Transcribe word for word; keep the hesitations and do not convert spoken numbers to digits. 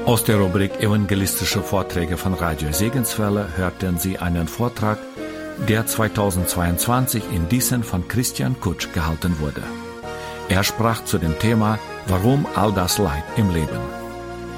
Aus der Rubrik Evangelistische Vorträge von Radio Segenswelle hörten Sie einen Vortrag, der zweitausendzweiundzwanzig in Diesen von Christian Kutsch gehalten wurde. Er sprach zu dem Thema Warum all das Leid im Leben?